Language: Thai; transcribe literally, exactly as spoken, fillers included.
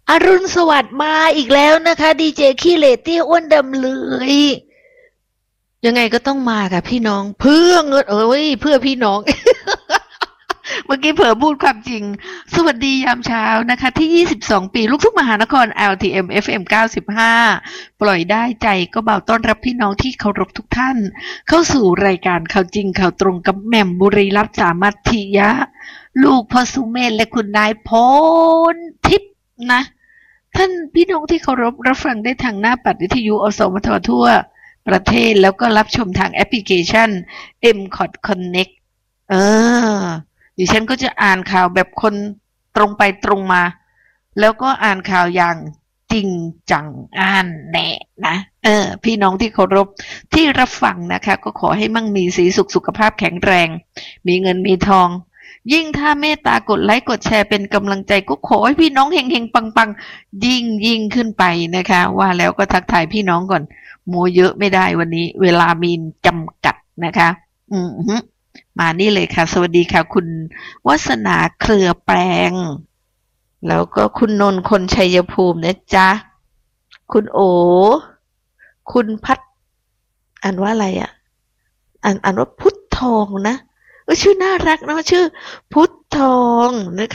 อรุณสวัสดิ์มาอีกแล้วนะคะดีเจขี้เหร่เตี้ยอ้วนดำเลยยังไงก็ต้องมาค่ะพี่น้องเพื่อเงินเอ้ยเพื่อพี่น้องเมื่อกี้เผลอพูดความจริงสวัสดียามเช้านะคะที่ยี่สิบสองปีลูกทุ่งมหานคร แอล ที เอ็ม เอฟ เอ็ม เก้าสิบห้าปล่อยได้ใจก็เบาต้อนรับพี่น้องที่เคารพทุกท่านเข้าสู่รายการข่าวจริงข่าวตรงกับแหม่มบุรีรัตน์สามัคคียะลูกพ่อสุเมธและคุณนายพลทิพย์นะ ท่านพี่น้องที่เคารพรับฟังได้ทางหน้าปัดวิทยุอสมททั่วประเทศแล้วก็รับชมทางแอปพลิเคชัน เอ็ม ซี โอ ที Connect เออดิฉันก็จะอ่านข่าวแบบคนตรงไปตรงมาแล้วก็อ่านข่าวอย่างจริงจังอ่านแน่นะเออพี่น้องที่เคารพที่รับฟังนะคะก็ขอให้มั่งมีสีสุขสุขภาพแข็งแรงมีเงินมีทองยิ่งถ้าเมตตากดไลค์กดแชร์เป็นกำลังใจก็ขอให้พี่น้องเฮงๆปังๆยิ่งยิ่งขึ้นไปนะคะว่าแล้วก็ทักทายพี่น้องก่อนโมเยอะไม่ได้วันนี้เวลามีจำกัดนะคะอืมมานี่เลยค่ะสวัสดีค่ะคุณวัสนาเครือแปลงแล้วก็คุณนนท์คนชัยภูมินะจ๊ะคุณโอคุณพัดอ่านว่าอะไรอ่ะอ่านอ่านว่าพุทธทองนะเออชื่อน่ารักเนาะชื่อพุทธทองนะคะ